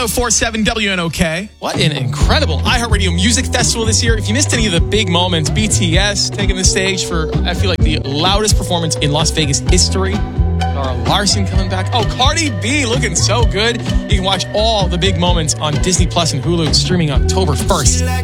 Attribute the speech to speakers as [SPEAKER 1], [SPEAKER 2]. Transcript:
[SPEAKER 1] 104.7 WNOK.
[SPEAKER 2] What an incredible iHeartRadio Music Festival this year. If you missed any of the big moments, BTS taking the stage for, I feel like, the loudest performance in Las Vegas history. Zara Larsson coming back. Oh, Cardi B looking so good. You can watch all the big moments on Disney Plus and Hulu, streaming October 1st.